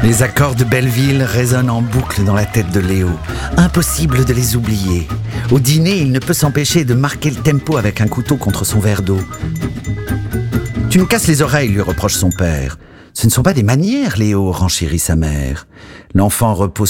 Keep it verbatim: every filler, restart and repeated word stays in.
Les accords de Belleville résonnent en boucle dans la tête de Léo. Impossible de les oublier. Au dîner, il ne peut s'empêcher de marquer le tempo avec un couteau contre son verre d'eau. « Tu me casses les oreilles », lui reproche son père. « Ce ne sont pas des manières, Léo », renchérit sa mère. L'enfant repose